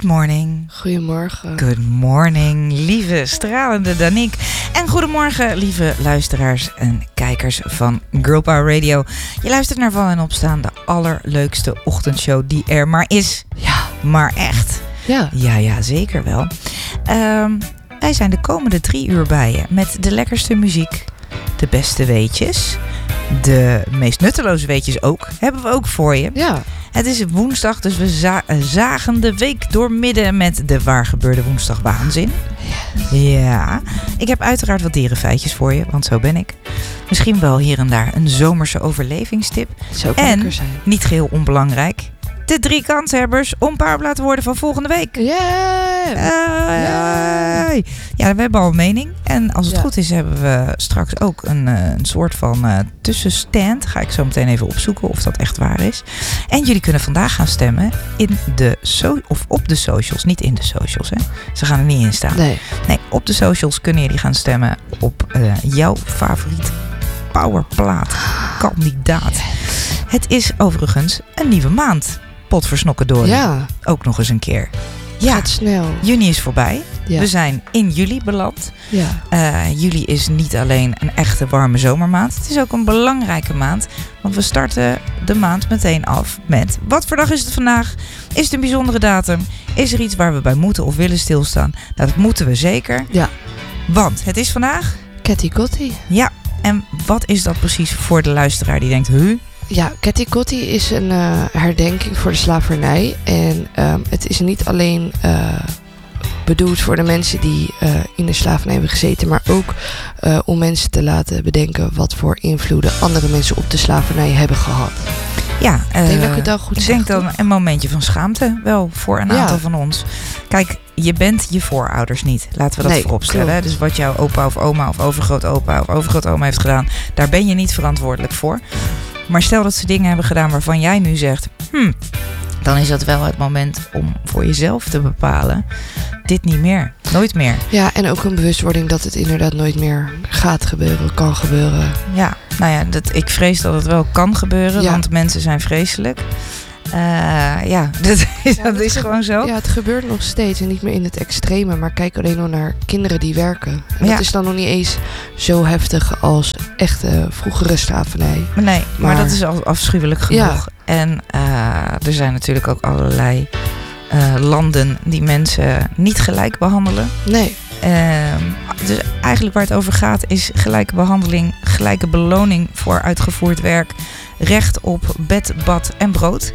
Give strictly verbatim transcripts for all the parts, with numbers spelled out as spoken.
morning. Goedemorgen. Good morning, lieve stralende Danique. En goedemorgen, lieve luisteraars en kijkers van Girl Power Radio. Je luistert naar Vallen en Opstaan, de allerleukste ochtendshow die er maar is. Ja. Maar echt. Ja. Ja, ja, zeker wel. Um, wij zijn de komende drie uur bij je met de lekkerste muziek, de beste weetjes, de meest nutteloze weetjes ook, hebben we ook voor je. Ja. Het is woensdag, dus we za- zagen de week doormidden met de waar gebeurde woensdag waanzin. Yes. Ja, ik heb uiteraard wat dierenfeitjes voor je, want zo ben ik. Misschien wel hier en daar een zomerse overlevingstip. Zou ook lekker zijn. En, niet geheel onbelangrijk, de drie kanshebbers om paardenplaat te worden van volgende week. Yeah. Hey. Ja, we hebben al een mening. En als het ja. goed is, hebben we straks ook een, een soort van uh, tussenstand. Ga ik zo meteen even opzoeken of dat echt waar is. En jullie kunnen vandaag gaan stemmen in de so- of op de socials. Niet in de socials, hè. Ze gaan er niet in staan. Nee. Nee, op de socials kunnen jullie gaan stemmen op uh, jouw favoriet powerplaat kandidaat. Yes. Het is overigens een nieuwe maand. Potversnokken door. Ja. Ook nog eens een keer. Ja. Gaat snel. Juni is voorbij. Ja. We zijn in juli beland. Ja. Uh, juli is niet alleen een echte warme zomermaand. Het is ook een belangrijke maand. Want we starten de maand meteen af met... Wat voor dag is het vandaag? Is het een bijzondere datum? Is er iets waar we bij moeten of willen stilstaan? Nou, dat moeten we zeker. Ja. Want het is vandaag... Ketty Kotti. Ja. En wat is dat precies voor de luisteraar die denkt... Huh? Ja, Ketty Kotti is een uh, herdenking voor de slavernij. En um, het is niet alleen uh, bedoeld voor de mensen die uh, in de slavernij hebben gezeten, maar ook uh, om mensen te laten bedenken wat voor invloeden andere mensen op de slavernij hebben gehad. Ja, uh, ik denk dat ik het al goed ik zeg, denk dan een momentje van schaamte wel voor een ja. aantal van ons. Kijk, je bent je voorouders niet. Laten we dat nee, vooropstellen. Klopt. Dus wat jouw opa of oma of overgrootopa of overgrootoma heeft gedaan, daar ben je niet verantwoordelijk voor. Maar stel dat ze dingen hebben gedaan waarvan jij nu zegt... Hmm, dan is dat wel het moment om voor jezelf te bepalen... dit niet meer, nooit meer. Ja, en ook een bewustwording dat het inderdaad nooit meer gaat gebeuren, kan gebeuren. Ja, nou ja, dat, ik vrees dat het wel kan gebeuren, ja. Want mensen zijn vreselijk. Uh, ja, dat is, ja, dat is gewoon zo. Ja, het gebeurt nog steeds en niet meer in het extreme. Maar kijk alleen al naar kinderen die werken. En ja. dat is dan nog niet eens zo heftig als echte vroegere slavernij. Nee, maar, maar dat is al afschuwelijk genoeg. Ja. En uh, er zijn natuurlijk ook allerlei uh, landen die mensen niet gelijk behandelen. Nee. Uh, dus eigenlijk waar het over gaat is gelijke behandeling, gelijke beloning voor uitgevoerd werk, recht op bed, bad en brood.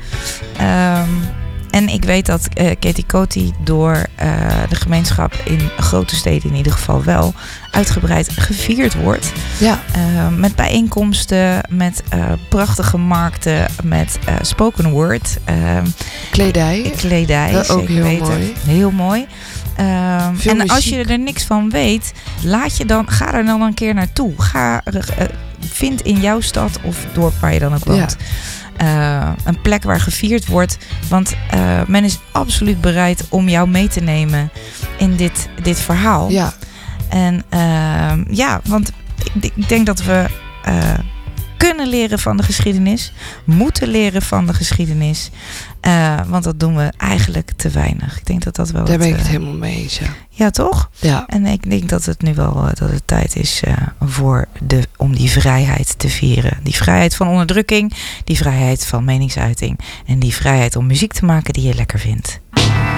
Um, en ik weet dat uh, Ketty Kotti door uh, de gemeenschap in grote steden in ieder geval wel uitgebreid gevierd wordt. Ja. Uh, met bijeenkomsten, met uh, prachtige markten, met uh, spoken word. Uh, kledij. Kledij, dat ook heel weten. mooi. Heel mooi. Um, en muziek. Als je er niks van weet, laat je dan, ga er dan een keer naartoe. Ga, uh, vind in jouw stad of dorp waar je dan ook woont, ja. uh, een plek waar gevierd wordt. Want uh, men is absoluut bereid om jou mee te nemen in dit, dit verhaal. Ja. En uh, ja, want ik, ik denk dat we uh, kunnen leren van de geschiedenis, moeten leren van de geschiedenis. Uh, want dat doen we eigenlijk te weinig. Ik denk dat dat wel. Daar ben ik uh, het helemaal mee eens. Ja. ja, toch? Ja. En ik denk dat het nu wel uh, dat het tijd is uh, voor de, om die vrijheid te vieren. Die vrijheid van onderdrukking, die vrijheid van meningsuiting en die vrijheid om muziek te maken die je lekker vindt.